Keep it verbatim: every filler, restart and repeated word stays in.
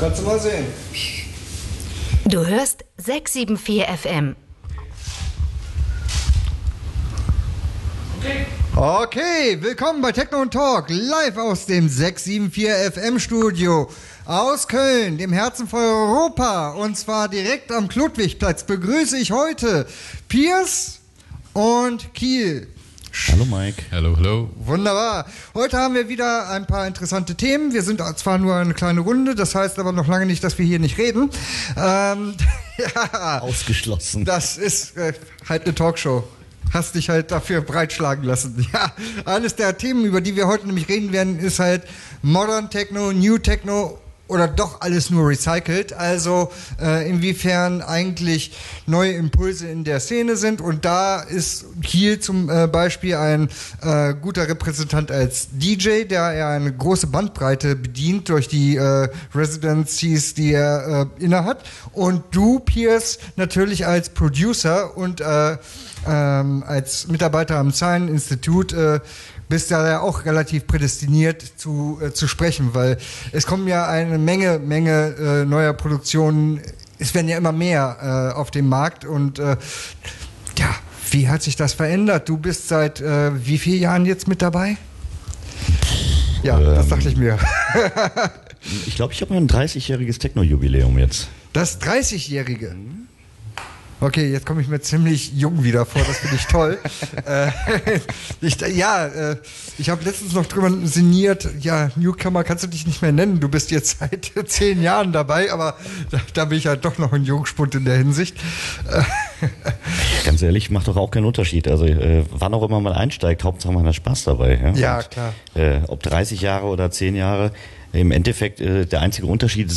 kannst du mal sehen. Du hörst sechs sieben vier F M. Okay. Okay, willkommen bei Techno und Talk, live aus dem sechs sieben vier F M Studio aus Köln, dem Herzen von Europa, und zwar direkt am Kludwigplatz begrüße ich heute Piers und Kiel. Hallo Mike. Hallo, hallo. Wunderbar. Heute haben wir wieder ein paar interessante Themen. Wir sind zwar nur eine kleine Runde, das heißt aber noch lange nicht, dass wir hier nicht reden. Ähm, ja, ausgeschlossen. Das ist äh, halt eine Talkshow. Hast dich halt dafür breitschlagen lassen. Ja, eines der Themen, über die wir heute nämlich reden werden, ist halt Modern Techno, New Techno oder doch alles nur recycelt. Also äh, inwiefern eigentlich neue Impulse in der Szene sind. Und da ist Kiel zum äh, Beispiel ein äh, guter Repräsentant als D J, der ja eine große Bandbreite bedient durch die äh, Residencies, die er äh, innehat. Und du, Piers, natürlich als Producer und äh, ähm, als Mitarbeiter am Zion Institut äh, bist ja auch relativ prädestiniert zu, äh, zu sprechen, weil es kommen ja eine Menge, Menge äh, neuer Produktionen, es werden ja immer mehr äh, auf dem Markt und äh, ja, wie hat sich das verändert? Du bist seit äh, wie vielen Jahren jetzt mit dabei? Ja, ähm, das dachte ich mir. Ich glaube, ich habe ein dreißigjähriges Techno-Jubiläum jetzt. Das dreißigjährige? Okay, jetzt komme ich mir ziemlich jung wieder vor, das finde ich toll. äh, ich, ja, äh, ich habe letztens noch drüber sinniert, ja, Newcomer kannst du dich nicht mehr nennen, du bist jetzt seit zehn Jahren dabei, aber da, da bin ich halt doch noch ein Jungspund in der Hinsicht. Ganz ehrlich, macht doch auch keinen Unterschied. Also äh, wann auch immer man einsteigt, Hauptsache man hat Spaß dabei. Ja, ja Und, klar. Äh, ob dreißig Jahre oder zehn Jahre, im Endeffekt äh, der einzige Unterschied